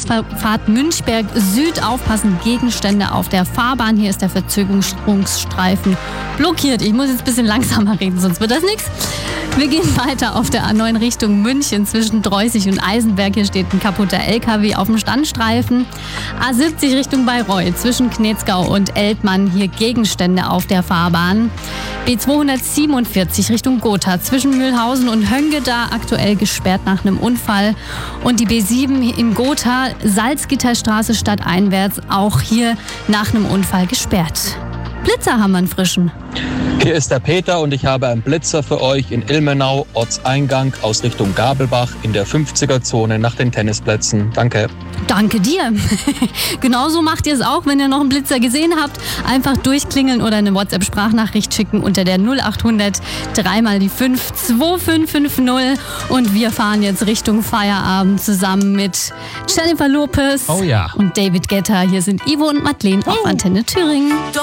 Ausfahrt Münchberg Süd aufpassen, Gegenstände auf der Fahrbahn. Hier ist der Verzögerungsstreifen blockiert. Ich muss jetzt ein bisschen langsamer reden, sonst wird das nichts. Wir gehen weiter auf der A9 Richtung München zwischen Dreußig und Eisenberg. Hier steht ein kaputter LKW auf dem Standstreifen. A70 Richtung Bayreuth zwischen Knetzgau und Elbmann. Hier Gegenstände auf der Fahrbahn. B247 Richtung Gotha zwischen Mühlhausen und Hönge, da aktuell gesperrt nach einem Unfall. Und die B7 in Gotha, Salzgitterstraße stadteinwärts, auch hier nach einem Unfall gesperrt. Blitzer haben wir einen frischen. Hier ist der Peter und ich habe einen Blitzer für euch in Ilmenau, Ortseingang aus Richtung Gabelbach in der 50er-Zone nach den Tennisplätzen. Danke. Danke dir. Genauso macht ihr es auch, wenn ihr noch einen Blitzer gesehen habt. Einfach durchklingeln oder eine WhatsApp-Sprachnachricht schicken unter der 0800 3 mal die 5 2550. Und wir fahren jetzt Richtung Feierabend zusammen mit Jennifer Lopez Oh ja. und David Guetta. Hier sind Ivo und Madeleine auf Antenne Thüringen.